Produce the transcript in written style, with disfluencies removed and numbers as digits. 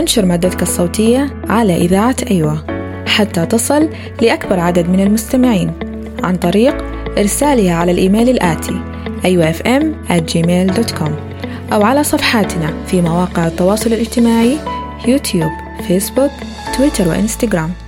وانشر مادتك الصوتية على إذاعة أيوة حتى تصل لأكبر عدد من المستمعين عن طريق إرسالها على الإيميل الآتي ayuafm@gmail.com أو على صفحاتنا في مواقع التواصل الاجتماعي يوتيوب، فيسبوك، تويتر وإنستغرام.